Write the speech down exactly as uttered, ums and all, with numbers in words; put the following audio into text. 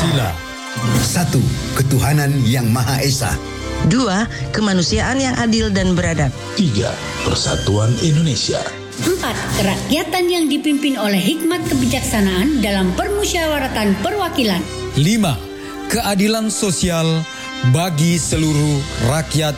Pancasila. Satu, ketuhanan yang Maha Esa. Dua, kemanusiaan yang adil dan beradab. Tiga, persatuan Indonesia. Empat, kerakyatan yang dipimpin oleh hikmat kebijaksanaan dalam permusyawaratan perwakilan. Lima, keadilan sosial bagi seluruh rakyat